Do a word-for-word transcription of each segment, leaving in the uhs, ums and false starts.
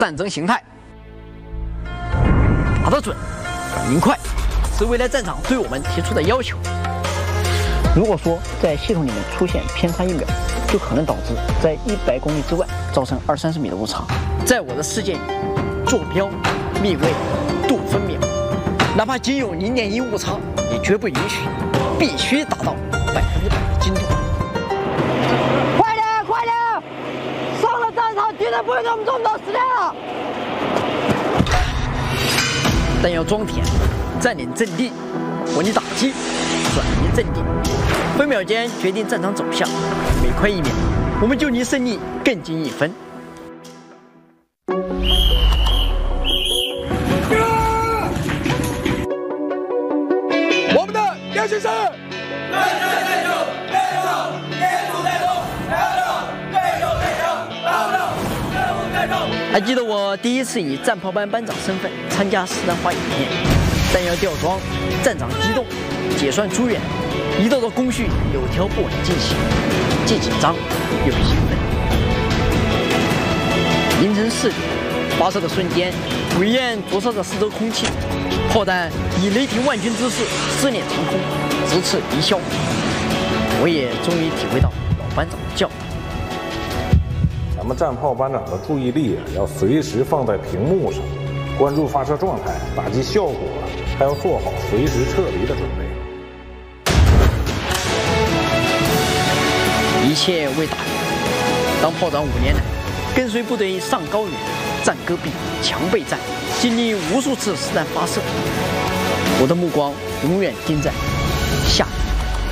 战争形态。打得准，反应快，是未来战场对我们提出的要求。如果说在系统里面出现偏差一秒，就可能导致在一百公里之外造成二三十米的误差。在我的世界里，坐标、密位、度分秒，哪怕仅有零点一误差，也绝不允许，必须达到百分之百的精度。 快点，快点！上了战场，敌人不会给我们这么多时间了。 弹药装填，占领阵地，模拟打击，转移阵地，分秒间决定战场走向，每快一秒，我们就离胜利更近一分。 我们的练习是。 还记得我第一次以战炮班班长身份参加实弹化演练，弹药吊装、战场机动、解算出远，一道道工序有条不紊进行，既紧张又兴奋。凌晨四点，发射的瞬间，火焰灼烧着四周空气，炮弹以雷霆万钧之势撕裂长空，直刺敌枭。我也终于体会到老班长的教导。 咱们战炮班长的注意力啊，要随时放在屏幕上，关注发射状态、打击效果，还要做好随时撤离的准备。 一切为打赢。当炮长五年来，跟随部队上高原、战戈壁、强备战，经历无数次实弹发射，我的目光永远盯在下面。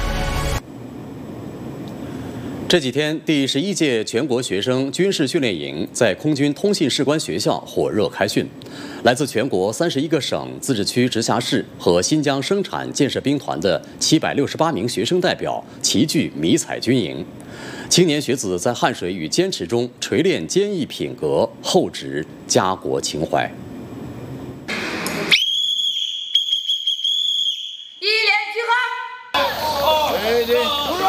这几天，第十一届全国学生军事训练营在空军通信士官学校火热开训。来自全国三十一个省、自治区、直辖市和新疆生产建设兵团的七百六十八名学生代表齐聚迷彩军营。青年学子在汗水与坚持中锤炼坚毅品格，厚植家国情怀。 一连集合。 对对。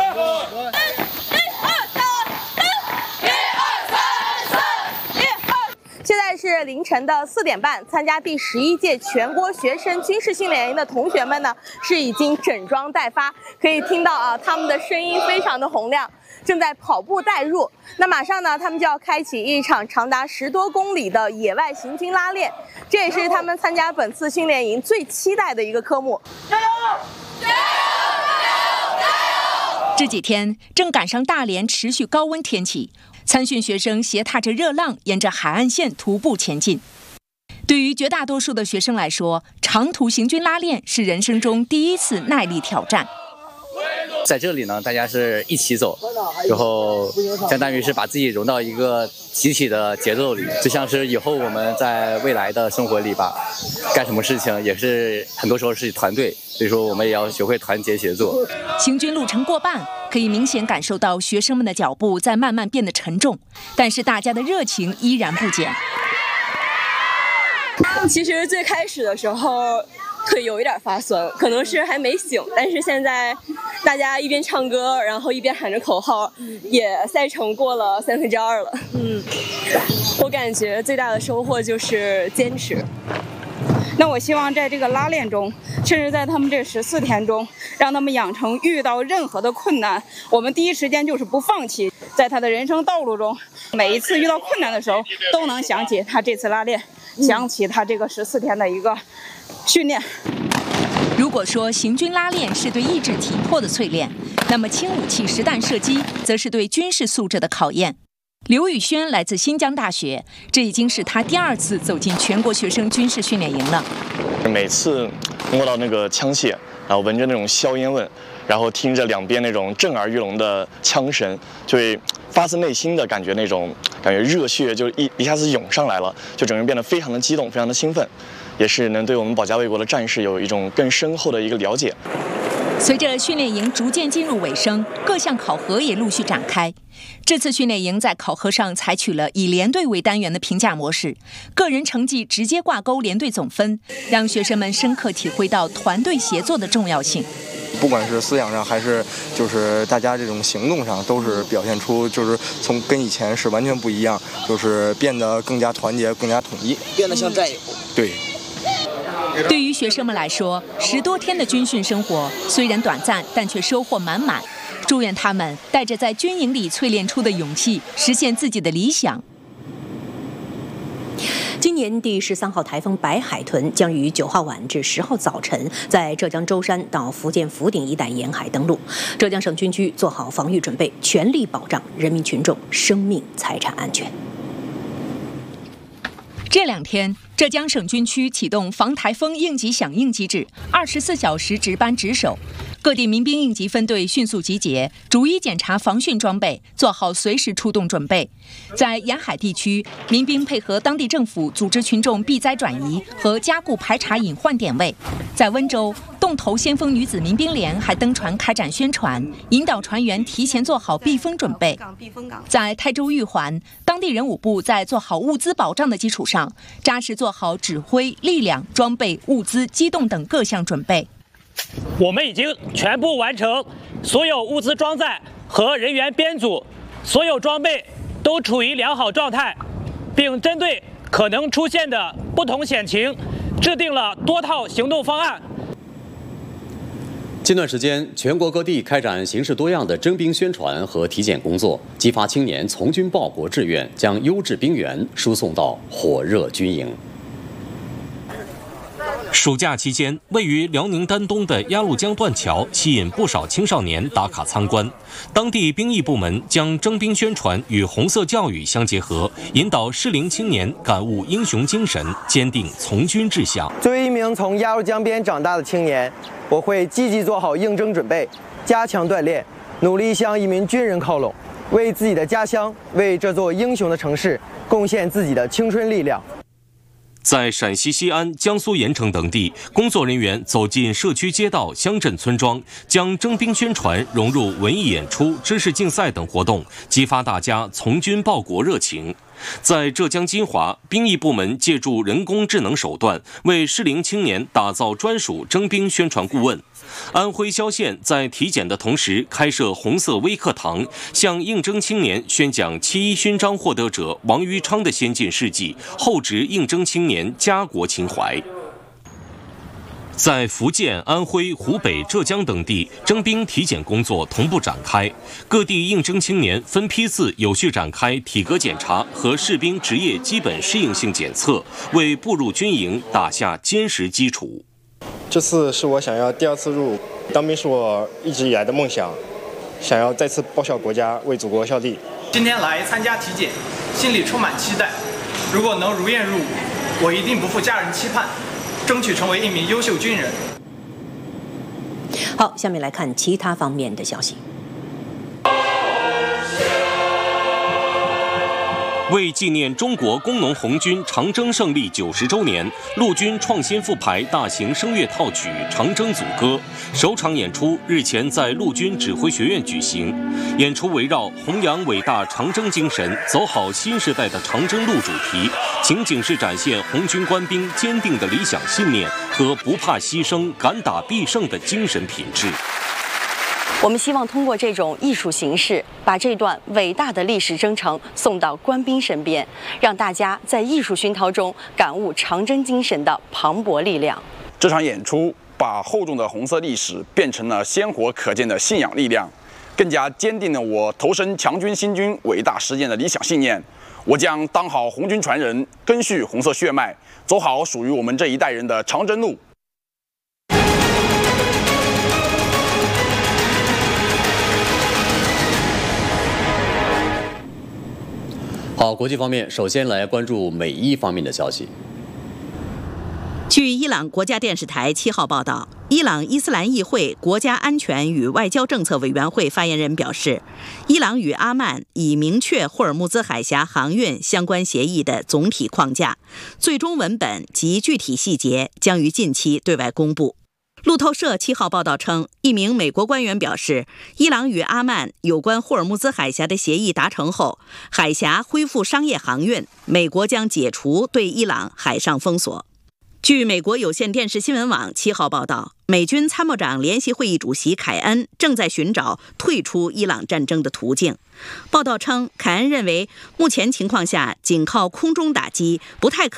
现在是凌晨的四点半，参加第十一届全国学生军事训练营的同学们呢，是已经整装待发，可以听到啊，他们的声音非常的洪亮，正在跑步带入。那马上呢，他们就要开启一场长达十多公里的野外行军拉练，这也是他们参加本次训练营最期待的一个科目。加油！加油！加油！ 这几天正赶上大连持续高温天气。参训学生携踏着热浪，沿着海岸线徒步前进。对于绝大多数的学生来说，长途行军拉练是人生中第一次耐力挑战。 在这里呢，大家是一起走，然后相当于是把自己融到一个集体的节奏里，就像是以后我们在未来的生活里吧，干什么事情也是很多时候是团队，所以说我们也要学会团结协作。 行军路程过半，可以明显感受到学生们的脚步在慢慢变得沉重，但是大家的热情依然不减。 其实最开始的时候腿有一点发酸，可能是还没醒，但是现在大家一边唱歌，然后一边喊着口号，也赛程过了三分之二了。嗯，我感觉最大的收获就是坚持。 那我希望在这个拉练中，甚至在他们这十四天中，让他们养成遇到任何的困难，我们第一时间就是不放弃。在他的人生道路中，每一次遇到困难的时候，都能想起他这次拉练，想起他这个十四天的一个训练。 如果说行军拉练是对意志体魄的淬炼，那么轻武器实弹射击则是对军事素质的考验。刘宇轩来自新疆大学，这已经是他第二次走进全国学生军事训练营了。 每次摸到那个枪械，然后闻着那种硝烟味，然后听着两边那种震耳欲聋的枪声，就会发自内心的感觉那种感觉热血就一一下子涌上来了，就整个人变得非常的激动，非常的兴奋，也是能对我们保家卫国的战士有一种更深厚的一个了解。 随着训练营逐渐进入尾声，各项考核也陆续展开。这次训练营在考核上采取了以连队为单元的评价模式，个人成绩直接挂钩连队总分，让学生们深刻体会到团队协作的重要性。 不管是思想上还是就是大家这种行动上，都是表现出就是从跟以前是完全不一样，就是变得更加团结、更加统一， 变得像战友。 对。 对于学生们来说，十多天的军训生活虽然短暂，但却收获满满。祝愿他们带着在军营里淬炼出的勇气，实现自己的理想。 今年第十三号台风白海豚将于九号晚至十号早晨在浙江舟山到福建福鼎一带沿海登陆。浙江省军区做好防御准备，全力保障人民群众生命财产安全。 这两天，浙江省军区启动防台风应急响应机制，二十四小时值班值守。各地民兵应急分队迅速集结，逐一检查防汛装备，做好随时出动准备。在沿海地区，民兵配合当地政府组织群众避灾转移和加固排查隐患点位。在温州，洞头先锋女子民兵连还登船开展宣传，引导船员提前做好避风准备。在泰州玉环，当地人武部在做好物资保障的基础上，扎实做好指挥、力量、装备、物资、机动等各项准备。 我们已经全部完成所有物资装载和人员编组，所有装备都处于良好状态，并针对可能出现的不同险情，制定了多套行动方案。 近段时间，全国各地开展形式多样的征兵宣传和体检工作，激发青年从军报国志愿，将优质兵员输送到火热军营。 暑假期间，位于辽宁丹东的鸭绿江断桥吸引不少青少年打卡参观。当地兵役部门将征兵宣传与红色教育相结合，引导适龄青年感悟英雄精神，坚定从军志向。 作为一名从鸭绿江边长大的青年，我会积极做好应征准备，加强锻炼，努力向一名军人靠拢，为自己的家乡，为这座英雄的城市贡献自己的青春力量。 在陕西西安、江苏盐城等地，工作人员走进社区街道、乡镇村庄，将征兵宣传融入文艺演出、知识竞赛等活动，激发大家从军报国热情。在浙江金华，兵役部门借助人工智能手段，为适龄青年打造专属征兵宣传顾问。安徽萧县在体检的同时开设红色微课堂，向应征青年宣讲七一勋章获得者王于昌的先进事迹，厚植应征青年家国情怀。在福建、安徽、湖北、浙江等地，征兵体检工作同步展开，各地应征青年分批次有序展开体格检查和士兵职业基本适应性检测，为步入军营打下坚实基础。 这次是我想要第二次入伍，当兵是我一直以来的梦想，想要再次报效国家，为祖国效力。 今天来参加体检，心里充满期待。如果能如愿入伍，我一定不负家人期盼，争取成为一名优秀军人。 好，下面来看其他方面的消息。 为纪念中国工农红军长征胜利九十周年，陆军创新复排大型声乐套曲《长征组歌》首场演出日前在陆军指挥学院举行。演出围绕弘扬伟大长征精神，走好新时代的长征路主题，情景式展现红军官兵坚定的理想信念和不怕牺牲、敢打必胜的精神品质。 我们希望通过这种艺术形式，把这段伟大的历史征程送到官兵身边，让大家在艺术熏陶中感悟长征精神的磅礴力量。 这场演出把厚重的红色历史变成了鲜活可见的信仰力量，更加坚定了我投身强军新军伟大实践的理想信念。我将当好红军传人，赓续红色血脉，走好属于我们这一代人的长征路。 好，国际方面，首先来关注美伊方面的消息。 据伊朗国家电视台七号报道，伊朗伊斯兰议会国家安全与外交政策委员会发言人表示，伊朗与阿曼已明确霍尔木兹海峡航运相关协议的总体框架，最终文本及具体细节将于近期对外公布。路透社七号报道称，一名美国官员表示，伊朗与阿曼有关霍尔木兹海峡的协议达成后，海峡恢复商业航运，美国将解除对伊朗海上封锁。 据美国有线电视新闻网七号报道，美军参谋长联席会议主席凯恩正在寻找退出伊朗战争的途径。报道称，凯恩认为目前情况下，仅靠空中打击不太可